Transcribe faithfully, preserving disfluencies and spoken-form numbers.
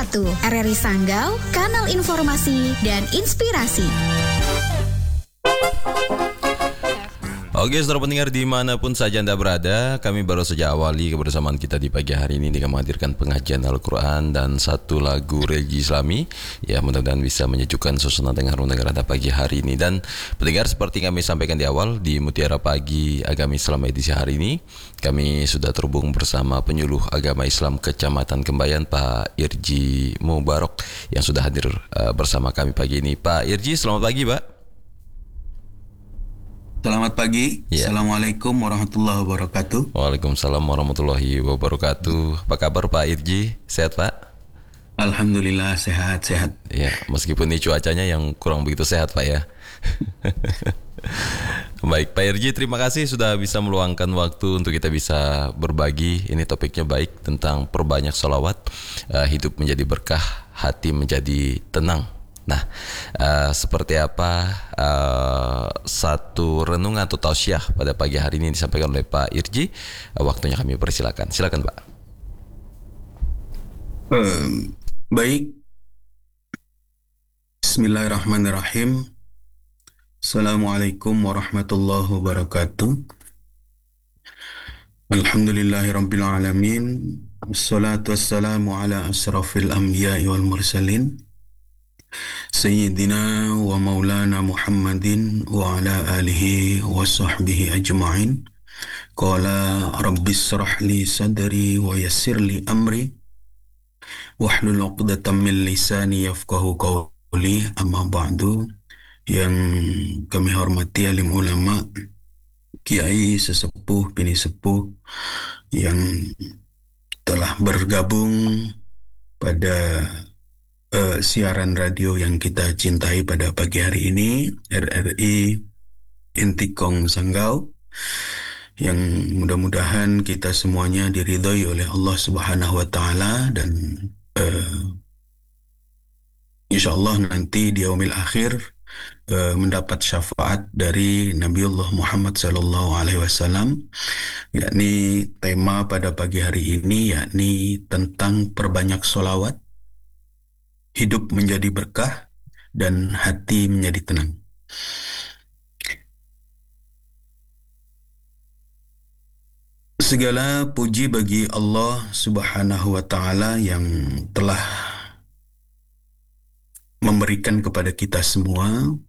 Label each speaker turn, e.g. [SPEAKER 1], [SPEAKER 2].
[SPEAKER 1] satu. R R I Sanggau, kanal informasi dan inspirasi.
[SPEAKER 2] Oke, saudara pendengar dimanapun saja Anda berada, kami baru saja awali kebersamaan kita di pagi hari ini dengan menghadirkan pengajian Al-Quran dan satu lagu religi Islami. Ya, mudah-mudahan bisa menyejukkan suasana dengar dengar Anda pagi hari ini. Dan pendengar, seperti kami sampaikan di awal, di Mutiara Pagi Agama Islam edisi hari ini, kami sudah terhubung bersama penyuluh agama Islam Kecamatan Kembayan, Pak Irji Mubarok, yang sudah hadir uh, bersama kami pagi ini. Pak Irji, selamat pagi, Pak.
[SPEAKER 3] Selamat pagi. Ya. Assalamualaikum warahmatullahi wabarakatuh.
[SPEAKER 2] Waalaikumsalam warahmatullahi wabarakatuh. Apa kabar Pak Irji? Sehat Pak?
[SPEAKER 3] Alhamdulillah sehat-sehat.
[SPEAKER 2] Ya, meskipun ini cuacanya yang kurang begitu sehat Pak ya. Baik Pak Irji, terima kasih sudah bisa meluangkan waktu untuk kita bisa berbagi. Ini topiknya baik, tentang perbanyak sholawat, uh, hidup menjadi berkah, hati menjadi tenang. Nah, uh, seperti apa uh, satu renungan atau tausiah pada pagi hari ini disampaikan oleh Pak Irji? Uh, waktunya kami persilakan. Silakan Pak.
[SPEAKER 3] Uh, baik. Bismillahirrahmanirrahim. Assalamualaikum warahmatullahi wabarakatuh. Alhamdulillahirabbil alamin. Wassalatu wassalamu ala asrafil anbiya'i wal mursalin. Sayyidina wa maulana Muhammadin wa ala alihi wa sahbihi ajma'in. Qala rabbis shrah li sadri wa yassir li amri wahlul 'uqdatam min lisani yafqahu qawli. Amma ba'du. Yang kami hormati alim ulama, kiai, sesepuh, bini sepuh yang telah bergabung pada Uh, siaran radio yang kita cintai pada pagi hari ini, R R I Intikong Sanggau, yang mudah-mudahan kita semuanya diridhoi oleh Allah Subhanahu wa Ta'ala, dan uh, insyaallah nanti di yaumil akhir uh, mendapat syafaat dari Nabiullah Muhammad sallallahu alaihi wasallam. Yakni tema pada pagi hari ini yakni tentang perbanyak sholawat, hidup menjadi berkah, dan hati menjadi tenang. Segala puji bagi Allah Subhanahu wa Ta'ala yang telah memberikan kepada kita semua